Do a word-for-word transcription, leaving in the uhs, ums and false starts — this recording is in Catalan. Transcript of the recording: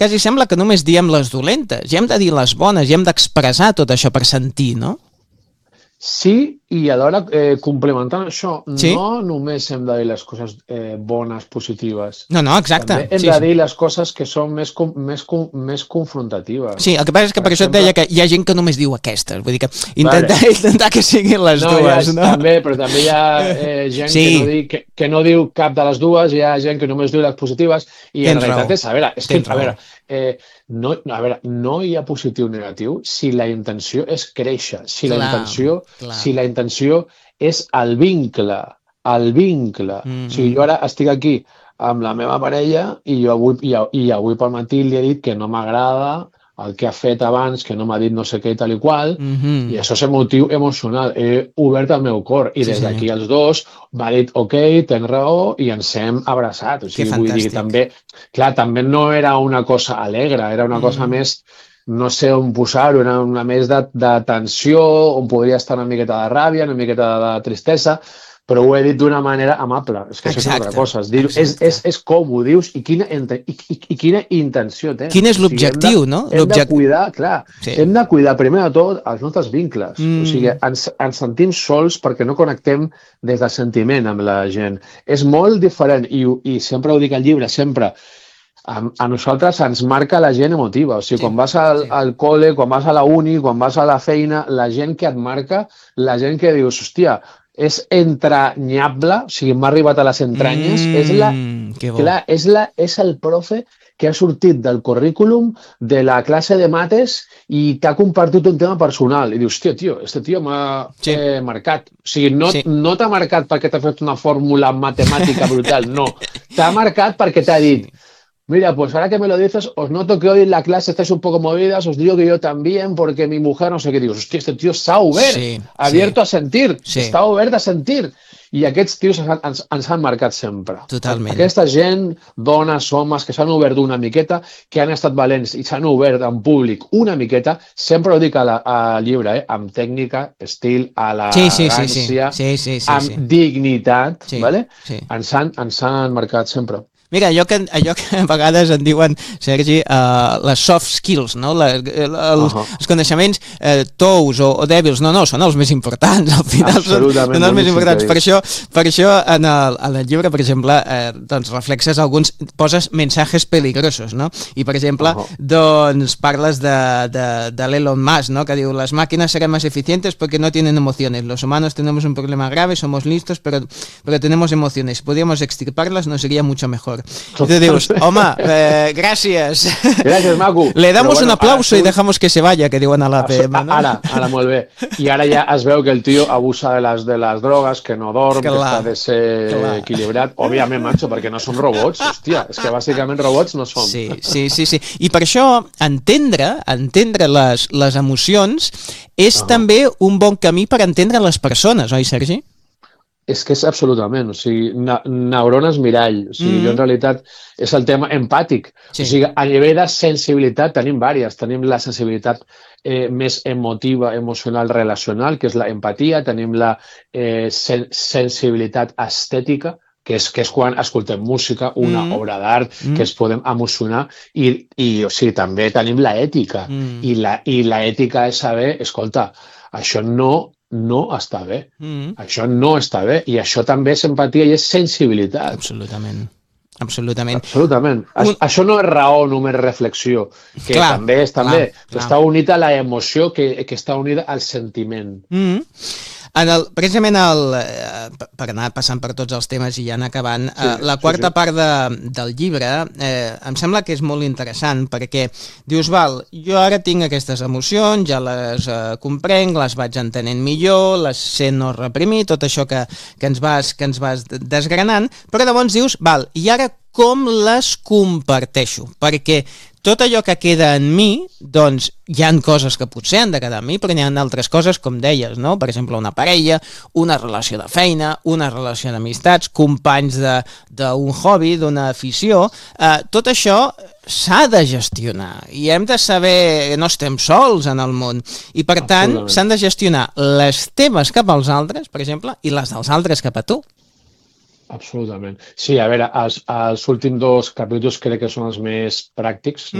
quasi sembla que només diem les dolentes, i hem de dir les bones, i hem d'expressar tot això per sentir, no? Sí, i alhora, eh, complementant això, Sí? no només hem de dir les coses eh, bones, positives. No, no, exacte. També hem Sí, de sí. dir les coses que són més, com- més, com- més confrontatives. Sí, el que passa és que per, Per això et exemple- deia que hi ha gent que només diu aquestes, vull dir que intentar, Vale. intentar que siguin les No, dues, ja, no? també, però també hi ha eh, gent Sí. que, no di, que, que no diu cap de les dues, hi ha gent que només diu les positives, i Tens en realitat raó. és, a veure, és que, Tens a raó. veure, eh, no, a veure, no hi ha positiu ni negatiu si la intenció és créixer, si la Clar, intenció, clar. si la intenció és el vincle, el vincle. Mm, O sigui, jo ara estic aquí amb la meva parella i jo avui, i, i avui pel matí li he dit que no m'agrada el que ha fet abans, que no m'ha dit no sé què i tal i qual, Mhm. i això és emotiu emocional. He obert el meu cor i Sí, des senyor. d'aquí els dos m'ha dit ok, tens raó, i ens hem abraçat. O sigui, Que vull dir, fantàstic. també, clar, també no era una cosa alegre, era una Mm. cosa més, no sé on posar-ho, era una més de, de tensió, on podria estar una miqueta de ràbia, una miqueta de, de tristesa, però ho he dit d'una manera amable. És que això és una altra Exacte, cosa. Es diu, és, exacte. és, és com ho dius i quina, ente- i, i, i quina intenció tens. Quin és O sigui, hem de- l'objectiu, no? Hem de L'objec- cuidar, clar, Sí. hem de cuidar primer de tot els nostres vincles. Mm. O sigui, ens, ens sentim sols perquè no connectem des del sentiment amb la gent. És molt diferent, i, ho- i sempre ho dic al llibre, sempre, a, a nosaltres ens marca la gent emotiva. O sigui, Sí, quan vas al, sí. al col·le, quan vas a la uni, quan vas a la feina, la gent que et marca, la gent que dius, hòstia, és entranyable, o sigui, m'ha arribat a les entranyes, Mm, és la, que bo. clar, és, la, és el profe que ha sortit del currículum de la classe de mates i t'ha compartit un tema personal. I dius, hòstia, tio, este tio m'ha Sí. eh, marcat. O sigui, no, Sí. no t'ha marcat perquè t'ha fet una fórmula matemàtica brutal, no. T'ha marcat perquè t'ha dit, mira, pues ahora que me lo dices, os noto que hoy en la clase estáis un poco movidas, os digo que yo también, porque mi mujer no sé qué. Digo, hostia, este tío s'ha obert, Sí, abierto sí. a sentir, Sí. està obert a sentir. I aquests tios ens, ens, ens han marcat sempre. Totalment. Aquesta gent, dones, homes, que s'han obert una miqueta, que han estat valents i s'han obert en públic una miqueta, sempre ho dic a la, al llibre, eh? Amb tècnica, estil, Sí, sí, sí, sí. elegància, Sí, sí, sí, amb sí. dignitat, Sí, vale? sí. Ens, han, ens han marcat sempre. Mira, allò que, allò que a vegades en diuen, Sergi, uh, les soft skills, no? La, els, Uh-huh. els coneixements eh, tous o, o dèbils, no, no, són els més importants, al final són, Absolutament són els més boníssim importants. que Per dius. això, per això en, el, en el llibre, per exemple, eh, doncs reflexes alguns, poses mensajes peligrosos, no? I, per exemple, Uh-huh. doncs parles de, de, de l'Elon Musk, no? Que diu, las máquinas serán más eficientes porque no tienen emociones. Los humanos tenemos un problema grave, somos listos, pero, pero tenemos emociones. Si pudiéramos extirparlas, nos sería mucho mejor. Y tú dius, home, eh, gràcies. Gràcies, maco. Le damos Però, un bueno, aplauso ara y tu- dejamos que se vaya, que diuen a l'A P M, no? Ara, ara, molt bé. I ara ja es veu que el tio abusa de les, de les drogues, que no dorm, Clar, que està de ser clar. equilibrat. Òbviament, macho, perquè no som robots. Hòstia, és que bàsicament robots no som. Sí, sí, sí, sí. I per això entendre, entendre les, les emocions és Ah. també un bon camí per entendre les persones, oi, Sergi? És que és absolutament, o sigui, ne neurones mirall. O sigui, Mhm. jo en realitat és el tema empàtic. Sí. O sigui, a nivell de sensibilitat tenim vàries. Tenim la sensibilitat eh, més emotiva, emocional, relacional, que és la empatia. Tenim la eh, sen sensibilitat estètica, que és, que és quan escoltem música, una Mhm. obra d'art, Mhm. que ens podem emocionar, i, i o sigui, també tenim la ètica. Mm. I la, i la ètica és saber, escolta, això no, no està bé. Mm. Això no està bé, i això també és empatia i és sensibilitat. Absolutament. Absolutament. Absolutament. Un... Un- Això no és raó, només reflexió, que Clar, també és també, clar, clar. està unida a la emoció, que, que està unida al sentiment. Mm -hmm. En el, precisament el, eh, per anar passant per tots els temes i ja anar acabant, Sí, eh, la sí, quarta sí. part de, del llibre eh, em sembla que és molt interessant perquè dius, val, jo ara tinc aquestes emocions, ja les eh, comprenc, les vaig entenent millor, les sent no reprimir, tot això que, que, ens vas, que ens vas desgranant, però llavors dius, val, i ara com les comparteixo? Perquè tot allò que queda en mi, doncs hi han coses que potser han de quedar en mi, però n'hi ha d'altres coses, com deies, no? Per exemple, una parella, una relació de feina, una relació d'amistats, companys d'un hobby, d'una afició, eh, tot això s'ha de gestionar i hem de saber, no estem sols en el món, i per tant Absolutament. s'han de gestionar les teves cap als altres, per exemple, i les dels altres cap a tu. Absolutament. Sí, a veure, els, els últims dos capítols crec que són els més pràctics,